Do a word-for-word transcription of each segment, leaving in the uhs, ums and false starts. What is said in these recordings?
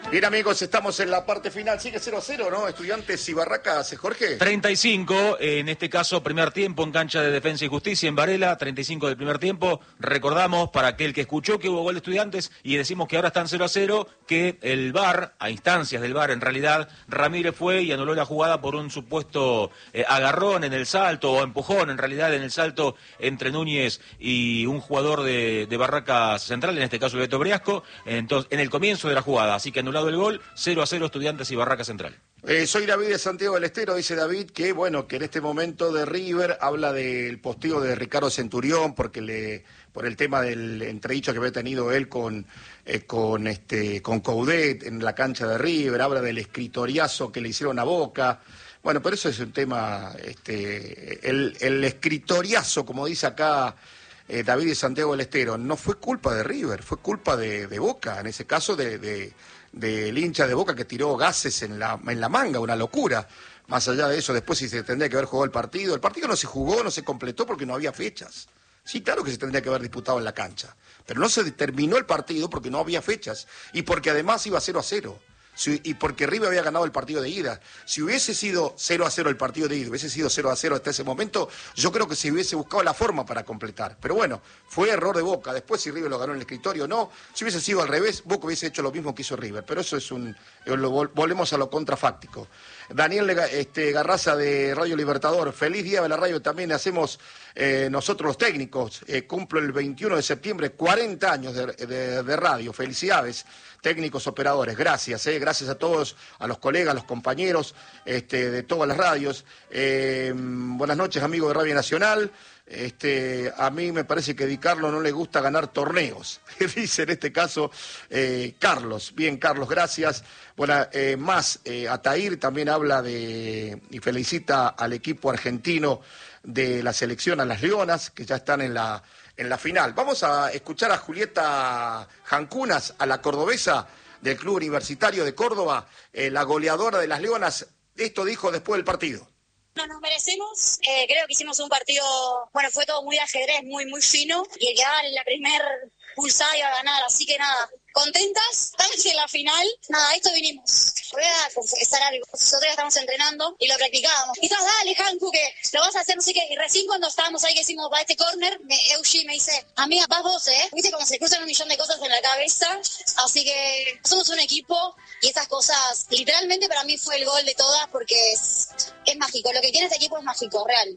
Bien, amigos, estamos en la parte final. Sigue cero a cero, ¿no? Estudiantes y Barracas, Jorge. treinta y cinco, en este caso, primer tiempo en cancha de Defensa y Justicia en Varela, treinta y cinco del primer tiempo. Recordamos, para aquel que escuchó, que hubo gol de Estudiantes y decimos que ahora están cero a cero, que el V A R, a instancias del V A R en realidad, Ramírez fue y anuló la jugada por un supuesto eh, agarrón en el salto, o empujón en realidad en el salto entre Núñez y un jugador de, de Barracas Central, en este caso Beto Briasco, entonces, en el comienzo de la jugada. Así que anulado el gol, cero a cero Estudiantes y Barracas Central. Eh, soy David de Santiago del Estero, dice David, que bueno, que en este momento de River habla del posteo de Ricardo Centurión, porque le, por el tema del entredicho que había tenido él con, eh, con, este, con Coudet en la cancha de River, habla del escritoriazo que le hicieron a Boca. Bueno, pero eso es un tema, este, el, el escritoriazo, como dice acá eh, David de Santiago del Estero, no fue culpa de River, fue culpa de, de Boca, en ese caso de... de del hincha de Boca que tiró gases en la, en la manga, una locura. Más allá de eso, después si se tendría que haber jugado el partido. El partido no se jugó, no se completó porque no había fechas. Sí, claro que se tendría que haber disputado en la cancha. Pero no se terminó el partido porque no había fechas. Y porque además iba cero a cero. Y porque River había ganado el partido de ida. Si hubiese sido cero a cero el partido de ida, hubiese sido cero a cero hasta ese momento, yo creo que se hubiese buscado la forma para completar. Pero bueno, fue error de Boca. Después si River lo ganó en el escritorio o no, si hubiese sido al revés, Boca hubiese hecho lo mismo que hizo River. Pero eso es un... volvemos a lo contrafáctico. Daniel este, Garraza de Radio Libertador, feliz día de la radio también hacemos eh, nosotros los técnicos. Eh, cumplo el veintiuno de septiembre, cuarenta años de, de, de radio. Felicidades, técnicos operadores. Gracias, eh, gracias a todos, a los colegas, a los compañeros este, de todas las radios. Eh, buenas noches, amigos de Radio Nacional. Este, a mí me parece que a Di Carlo no le gusta ganar torneos, dice en este caso eh, Carlos. Bien, Carlos, gracias. Bueno, eh, más, eh, Atair también habla de y felicita al equipo argentino de la selección, a las Leonas, que ya están en la, en la final. Vamos a escuchar a Julieta Jancunas, a la cordobesa del Club Universitario de Córdoba, eh, la goleadora de las Leonas. Esto dijo después del partido. No nos merecemos, eh, creo que hicimos un partido, bueno, fue todo muy ajedrez, muy muy fino, y el que daba la primer pulsada iba a ganar, así que nada, contentas, estamos en la final, nada, a esto vinimos. Voy a confesar algo, nosotros ya estamos entrenando y lo practicábamos. Y todas, dale, Hanku, que lo vas a hacer, no sé qué, y recién cuando estábamos ahí que hicimos para este córner, Eushi me dice, amiga, vas vos, ¿eh? Viste como se cruzan un millón de cosas en la cabeza, así que somos un equipo y esas cosas, literalmente para mí fue el gol de todas porque es, es mágico, lo que tiene este equipo es mágico, real.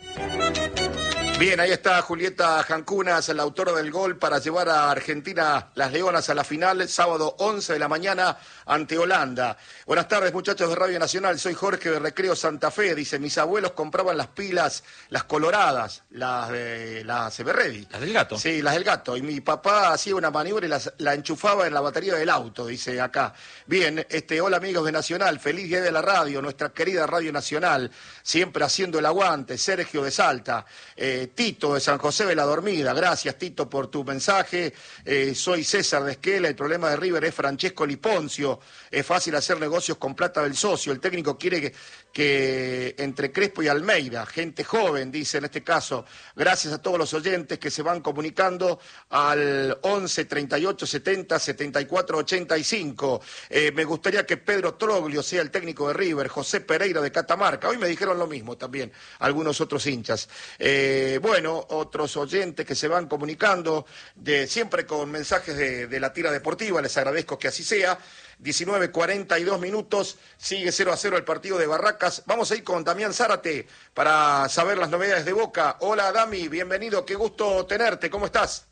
Bien, ahí está Julieta Jancunas, la autora del gol para llevar a Argentina, las Leonas, a la final, sábado once de la mañana ante Holanda. Buenas tardes, muchachos de Radio Nacional, soy Jorge de Recreo Santa Fe. Dice, mis abuelos compraban las pilas, las coloradas, las de las Everready. ¿Las del gato? Sí, las del gato. Y mi papá hacía una maniobra y las, la enchufaba en la batería del auto, dice acá. Bien, este, hola amigos de Nacional, feliz día de la radio, nuestra querida Radio Nacional, siempre haciendo el aguante. Sergio de Salta, eh, Tito de San José de la Dormida, gracias Tito por tu mensaje. Eh, soy César de Esquela, el problema de River es Francesco Liponcio, es fácil hacer negocios con plata del socio, el técnico quiere que, que entre Crespo y Almeida, gente joven, dice en este caso. Gracias a todos los oyentes que se van comunicando al once, treinta y ocho, setenta, setenta y cuatro, ochenta y cinco. Eh, me gustaría que Pedro Troglio sea el técnico de River, José Pereira de Catamarca, hoy me dijeron lo mismo también algunos otros hinchas. Eh, bueno, otros oyentes que se van comunicando, de, siempre con mensajes de, de la tira deportiva, les agradezco que así sea. diecinueve cuarenta y dos minutos, sigue cero a cero el partido de Barracas. Vamos a ir con Damián Zárate para saber las novedades de Boca. Hola Dami, bienvenido, qué gusto tenerte, ¿cómo estás?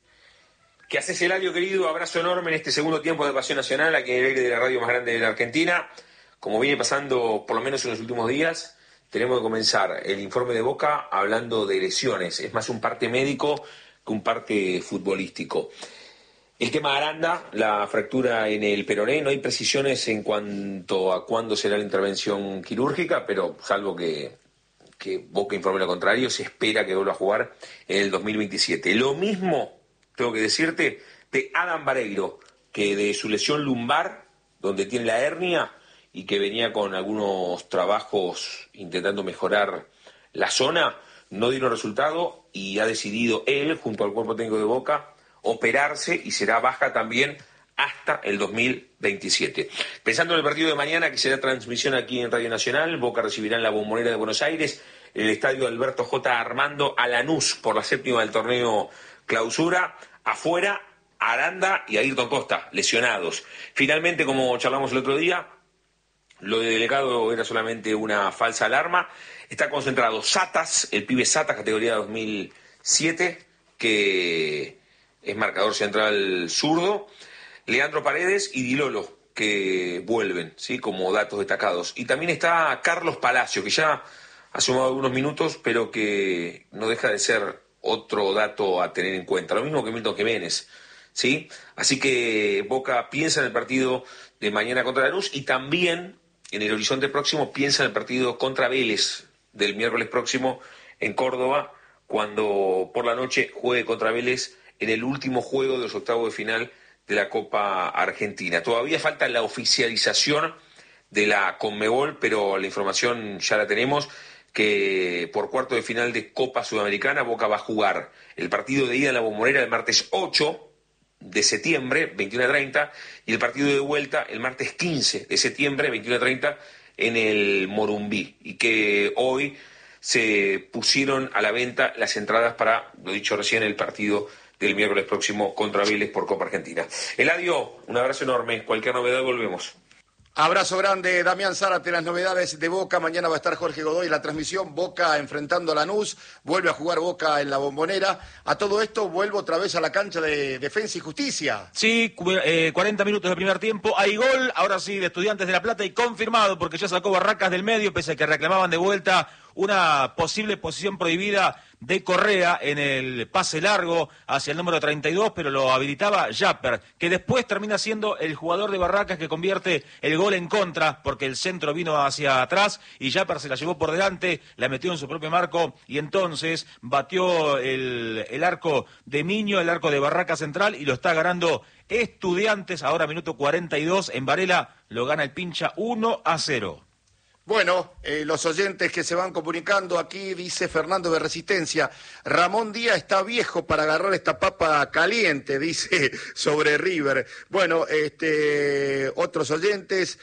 ¿Qué haces, Eladio, querido? Abrazo enorme en este segundo tiempo de Pasión Nacional, aquí en el aire de la radio más grande de la Argentina. Como viene pasando por lo menos en los últimos días, tenemos que comenzar el informe de Boca hablando de lesiones. Es más un parte médico que un parte futbolístico. El tema de Aranda, la fractura en el peroné, no hay precisiones en cuanto a cuándo será la intervención quirúrgica, pero salvo que, que Boca informe lo contrario, se espera que vuelva a jugar en el dos mil veintisiete. Lo mismo, tengo que decirte, de Adam Vareiro, que de su lesión lumbar, donde tiene la hernia, y que venía con algunos trabajos intentando mejorar la zona, no dieron resultado y ha decidido él, junto al cuerpo técnico de Boca, operarse y será baja también hasta el dos mil veintisiete. Pensando en el partido de mañana, que será transmisión aquí en Radio Nacional, Boca recibirá en la Bombonera de Buenos Aires, el estadio Alberto J. Armando, a Lanús por la séptima del torneo Clausura. Afuera, Aranda y Ayrton Costa, lesionados. Finalmente, como charlamos el otro día, lo de Delegado era solamente una falsa alarma. Está concentrado Satas, el pibe Satas, categoría dos mil siete, que es marcador central zurdo. Leandro Paredes y Dilolo, que vuelven, ¿sí?, como datos destacados. Y también está Carlos Palacio, que ya ha sumado algunos minutos, pero que no deja de ser otro dato a tener en cuenta. Lo mismo que Milton Jiménez, ¿sí? Así que Boca piensa en el partido de mañana contra Lanús y también en el horizonte próximo piensa en el partido contra Vélez del miércoles próximo en Córdoba, cuando por la noche juegue contra Vélez en el último juego de los octavos de final de la Copa Argentina. Todavía falta la oficialización de la Conmebol, pero la información ya la tenemos, que por cuarto de final de Copa Sudamericana Boca va a jugar el partido de ida en la Bombonera el martes ocho de septiembre, veintiuno a treinta, y el partido de vuelta el martes quince de septiembre, veintiuno a treinta, en el Morumbí, y que hoy se pusieron a la venta las entradas para, lo dicho recién, el partido del miércoles próximo contra Vélez por Copa Argentina. Eladio, un abrazo enorme. Cualquier novedad volvemos. Abrazo grande, Damián Zárate, las novedades de Boca. Mañana va a estar Jorge Godoy en la transmisión. Boca enfrentando a Lanús, vuelve a jugar Boca en la Bombonera. A todo esto vuelvo otra vez a la cancha de Defensa y Justicia. Sí, eh, cuarenta minutos de primer tiempo, hay gol, ahora sí, de Estudiantes de La Plata, y confirmado, porque ya sacó Barracas del medio, pese a que reclamaban de vuelta una posible posición prohibida de Correa en el pase largo hacia el número treinta y dos, pero lo habilitaba Japper, que después termina siendo el jugador de Barracas que convierte el gol en contra, porque el centro vino hacia atrás y Japper se la llevó por delante, la metió en su propio marco y entonces batió el, el arco de Miño, el arco de Barracas Central, y lo está ganando Estudiantes. Ahora minuto cuarenta y dos en Varela, lo gana el Pincha uno a cero. Bueno, eh, los oyentes que se van comunicando aquí, dice Fernando de Resistencia, Ramón Díaz está viejo para agarrar esta papa caliente, dice sobre River. Bueno, este, otros oyentes,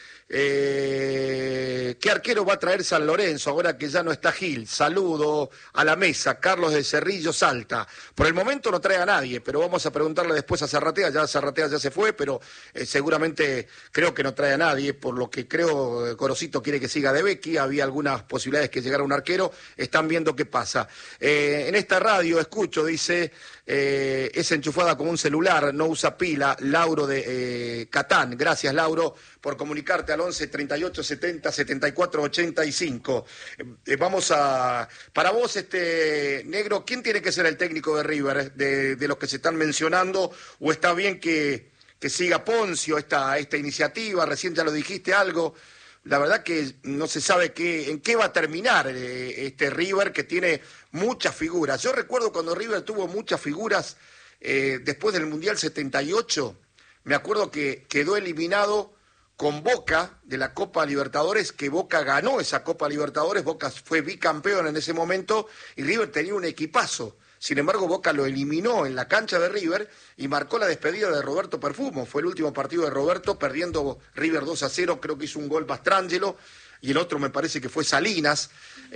eh, ¿qué arquero va a traer San Lorenzo ahora que ya no está Gil? Saludo a la mesa, Carlos de Cerrillo, Salta. Por el momento no trae a nadie, pero vamos a preguntarle después a Zarratea, ya Zarratea ya se fue, pero eh, seguramente creo que no trae a nadie, por lo que creo Gorosito quiere que siga de Becky, había algunas posibilidades que llegara un arquero, están viendo qué pasa. Eh, en esta radio escucho, dice, eh, es enchufada como un celular, no usa pila, Lauro de eh, Catán. Gracias, Lauro, por comunicarte al once treinta y ocho setenta setenta y cuatro ochenta y cinco. Eh, vamos a... Para vos, este Negro, ¿quién tiene que ser el técnico de River, de, de los que se están mencionando, o está bien que, que siga Poncio esta, esta iniciativa? Recién ya lo dijiste algo. La verdad que no se sabe qué, en qué va a terminar eh, este River, que tiene muchas figuras. Yo recuerdo cuando River tuvo muchas figuras eh, después del Mundial setenta y ocho, me acuerdo que quedó eliminado con Boca de la Copa Libertadores, que Boca ganó esa Copa Libertadores, Boca fue bicampeón en ese momento y River tenía un equipazo. Sin embargo, Boca lo eliminó en la cancha de River y marcó la despedida de Roberto Perfumo. Fue el último partido de Roberto, perdiendo River dos a cero, creo que hizo un gol Bastrangelo, y el otro me parece que fue Salinas.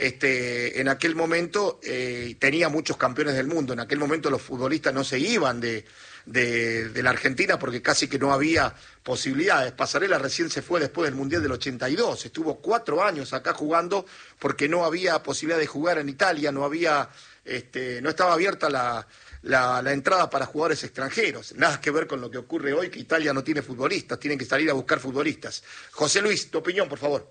Este, en aquel momento eh, tenía muchos campeones del mundo. En aquel momento los futbolistas no se iban de, de, de la Argentina porque casi que no había posibilidades. Pasarela recién se fue después del Mundial del ochenta y dos. Estuvo cuatro años acá jugando porque no había posibilidad de jugar en Italia, no había... Este, no estaba abierta la, la, la entrada para jugadores extranjeros. Nada que ver con lo que ocurre hoy, que Italia no tiene futbolistas, tienen que salir a buscar futbolistas. José Luis, tu opinión, por favor.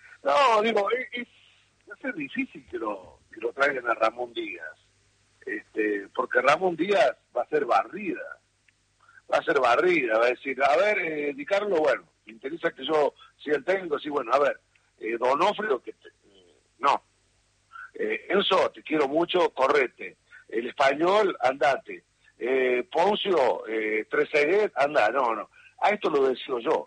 No, digo, es, es, es difícil que lo, que lo traigan a Ramón Díaz, este, porque Ramón Díaz va a ser barrida, va a ser barrida, va a decir, a ver, eh, Di Carlo, bueno, me interesa que yo sea el técnico, sí, bueno, a ver, eh, Donofrio, que te, eh, no. Eh, Enzo, te quiero mucho, correte. El Español, andate. Eh, Poncio, eh, Trezeguet, anda. No, no. A esto lo decido yo.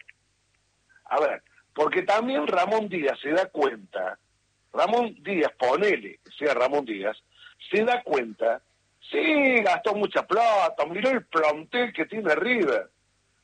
A ver, porque también Ramón Díaz se da cuenta, Ramón Díaz, ponele, sea Ramón Díaz, se da cuenta, sí, gastó mucha plata, miró el plantel que tiene River.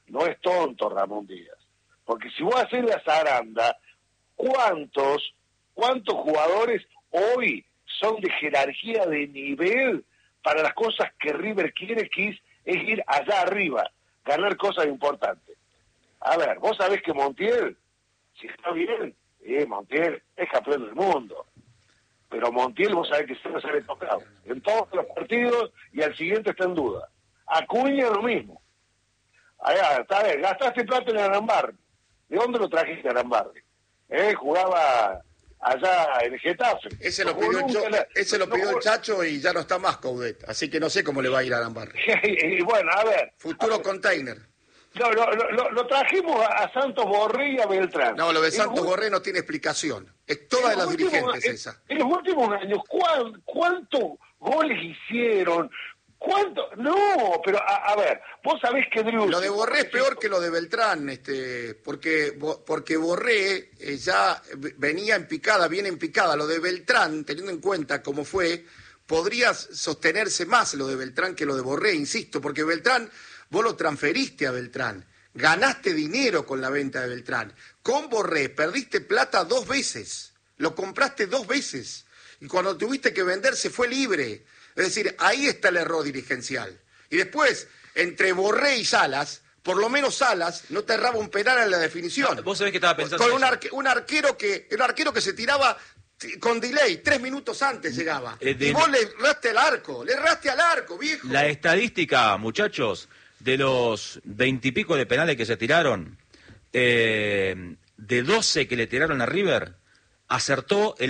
no es tonto Ramón Díaz. Porque si vos haces la zaranda, ¿cuántos, cuántos jugadores hoy son de jerarquía de nivel para las cosas que River quiere, que es, es ir allá arriba, ganar cosas importantes? A ver, vos sabés que Montiel, si está bien, eh, Montiel es campeón del mundo. Pero Montiel vos sabés que siempre sale tocado en todos los partidos y al siguiente está en duda. Acuña lo mismo. Allá, está bien, gastaste plata en Arambarri. ¿De dónde lo trajiste a Arambarri? ¿Eh? Jugaba allá en Getafe. Ese lo pidió, el, Cho, la, ese lo pidió no, el Chacho y ya no está más Coudet. Así que no sé cómo le va a ir a Arambarri. Y bueno, a ver. Futuro a ver. container. No, lo, lo, lo trajimos a Santos Borré y a Beltrán. No, lo de Santos Borré no tiene explicación. Es toda de las dirigentes en, esa. En los últimos años, ¿cuántos cuánto goles hicieron? ¿Cuánto? No, pero a, a ver, vos sabés que Drew... Lo de Borré es peor que lo de Beltrán, este, porque, porque Borré eh, ya venía en picada, viene en picada. Lo de Beltrán, teniendo en cuenta cómo fue, podría sostenerse más lo de Beltrán que lo de Borré, insisto, porque Beltrán, vos lo transferiste a Beltrán, ganaste dinero con la venta de Beltrán. Con Borré perdiste plata dos veces, lo compraste dos veces, y cuando tuviste que vender se fue libre. Es decir, ahí está el error dirigencial. Y después, entre Borré y Salas, por lo menos Salas no te erraba un penal en la definición. No, vos sabés que estaba pensando. Con un, arque, un arquero que un arquero que se tiraba con delay, tres minutos antes llegaba. Eh, de... Y vos le erraste al arco, le erraste al arco, viejo. La estadística, muchachos, de los veintipico de penales que se tiraron, eh, de doce que le tiraron a River, acertó el